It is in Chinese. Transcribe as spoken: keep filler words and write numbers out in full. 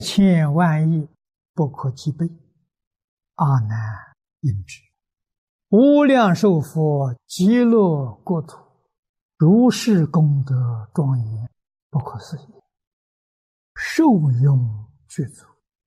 千万亿不可计备，阿难应知。无量寿佛极乐国土，如是功德庄严，不可思议，受用具足。